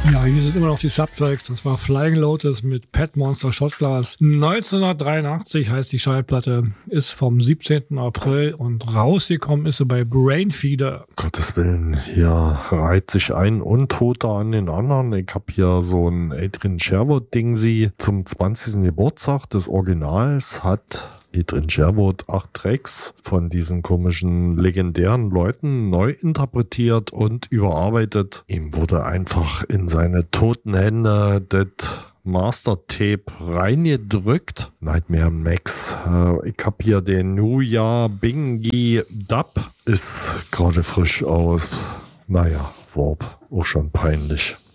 Ja, hier sind immer noch die Subtracks. Das war Flying Lotus mit Pet Monster Shotglass. 1983 heißt die Schallplatte, ist vom 17. April und rausgekommen ist sie bei Brainfeeder. Gottes Willen, hier reiht sich ein Untoter an den anderen. Ich habe hier so ein Adrian Sherwood-Ding. Sie zum 20. Geburtstag des Originals hat Adrian Sherwood 8 Tracks von diesen komischen, legendären Leuten neu interpretiert und überarbeitet. Ihm wurde einfach in seine toten Hände das Master-Tape reingedrückt. Nightmare Max. Ich habe hier den New Year Bingy Dub. Ist gerade frisch aus. Naja, Warp. Auch schon peinlich.